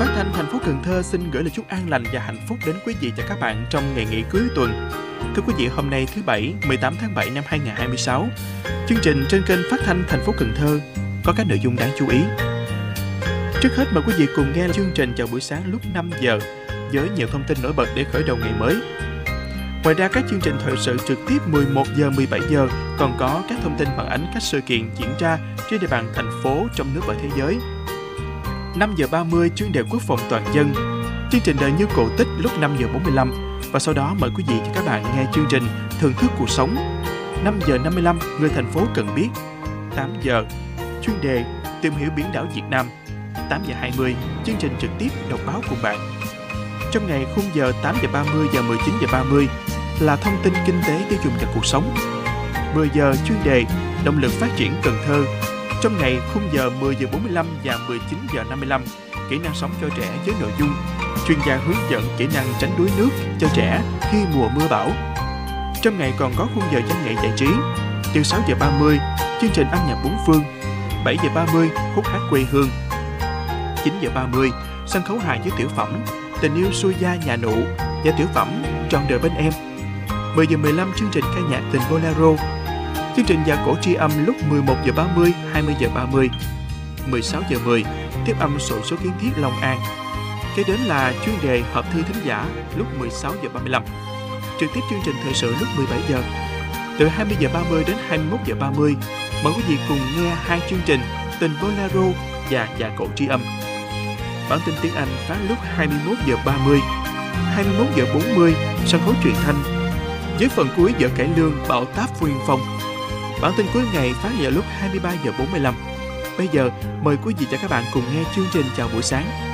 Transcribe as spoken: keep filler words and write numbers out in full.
Phát thanh thành phố Cần Thơ xin gửi lời chúc an lành và hạnh phúc đến quý vị và các bạn trong ngày nghỉ cuối tuần. Thưa quý vị, hôm nay thứ Bảy, mười tám tháng bảy năm hai nghìn không trăm hai mươi sáu, chương trình trên kênh Phát thanh thành phố Cần Thơ có các nội dung đáng chú ý. Trước hết mời quý vị cùng nghe chương trình chào buổi sáng lúc năm giờ với nhiều thông tin nổi bật để khởi đầu ngày mới. Ngoài ra, các chương trình thời sự trực tiếp mười một giờ, mười bảy giờ còn có các thông tin phản ánh các sự kiện diễn ra trên địa bàn thành phố, trong nước và thế giới. năm giờ ba mươi chuyên đề quốc phòng toàn dân, chương trình đời như cổ tích lúc năm giờ bốn mươi lăm, và sau đó mời quý vị và các bạn nghe chương trình Thưởng thức cuộc sống. năm giờ năm mươi lăm, người thành phố cần biết. tám giờ chuyên đề tìm hiểu biển đảo Việt Nam. tám giờ hai mươi, chương trình trực tiếp đọc báo cùng bạn. Trong ngày khung giờ tám giờ ba mươi và mười chín giờ ba mươi là thông tin kinh tế, tiêu dùng và cuộc sống. mười giờ chuyên đề động lực phát triển Cần Thơ. Trong ngày khung giờ mười giờ bốn mươi lăm và mười chín giờ năm mươi lăm, kỹ năng sống cho trẻ với nội dung chuyên gia hướng dẫn kỹ năng tránh đuối nước cho trẻ khi mùa mưa bão. Trong ngày còn có khung giờ văn nghệ giải trí. Từ sáu giờ ba mươi, chương trình âm nhạc bốn phương. bảy giờ ba mươi, khúc hát quê hương. chín giờ ba mươi, sân khấu hài với tiểu phẩm Tình yêu xuôi gia nhà nụ và tiểu phẩm Trọn đời bên em. mười giờ mười lăm, chương trình ca nhạc tình bolero. Chương trình Dạ cổ tri âm lúc mười một giờ ba mươi, hai mươi giờ ba mươi. mười sáu giờ mười, tiếp âm sổ số kiến thiết Long An. Kế đến là chuyên đề hộp thư thính giả lúc mười sáu giờ ba mươi lăm. Trực tiếp chương trình thời sự lúc mười bảy giờ. Từ hai mươi giờ ba mươi đến hai mươi mốt giờ ba mươi, mời quý vị cùng nghe hai chương trình Tình bolero và Dạ cổ tri âm. Bản tin tiếng Anh phát lúc hai mươi mốt giờ ba mươi, hai mươi mốt giờ bốn mươi, sân khấu truyền thanh. Với phần cuối vở cải lương Bão táp Phú Yên Phong. Bản tin cuối ngày phát vào lúc hai mươi ba giờ bốn mươi lăm. Bây giờ mời quý vị và các bạn cùng nghe chương trình chào buổi sáng.